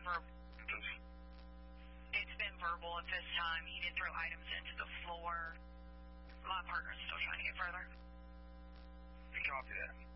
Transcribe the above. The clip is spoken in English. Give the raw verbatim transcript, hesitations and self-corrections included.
verbal. It's been verbal at this time. He did throw items into the floor. My partner's still trying to get further. You copy that.